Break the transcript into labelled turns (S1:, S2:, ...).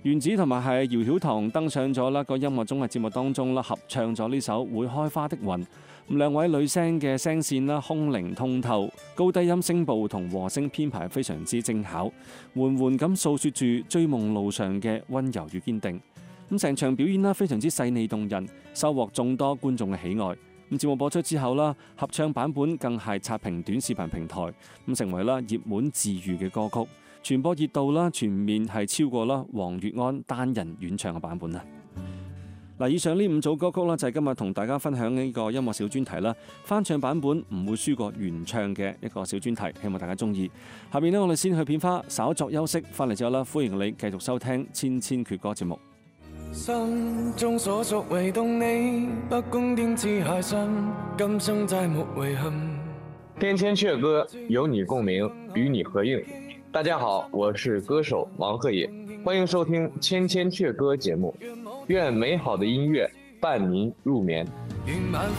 S1: 原子同埋係姚曉棠登上咗啦個音樂綜藝節目當中啦，合唱咗呢首《會開花的雲》。兩位女聲嘅聲線啦，空靈通透，高低音聲部同和聲編排非常之精巧，緩緩咁訴說住追夢路上嘅溫柔與堅定。咁成場表演啦，非常之細膩動人，收穫眾多觀眾嘅喜愛。咁節目播出之後啦，合唱版本更係刷屏短視頻平台，咁成為啦熱門治癒嘅歌曲，傳播熱度啦全面係超過啦黃月安單人演唱嘅版本啦。嗱，以上呢5組歌曲啦，就係今日同大家分享呢個音樂小專題啦。翻唱版本唔會輸過原唱嘅一個小專題，希望大家中意。下邊呢，我哋先去片花，稍作休息，翻嚟之後啦，歡迎你繼續收聽千千闕歌節目。
S2: 心中所屬唯動你，不公天賜下身，今生再沒遺憾。
S3: 千千闕歌，有你共鳴，與你合映。大家好，我是歌手王鶴野，歡迎收聽千千闕歌節目。願美好的音樂伴您入眠。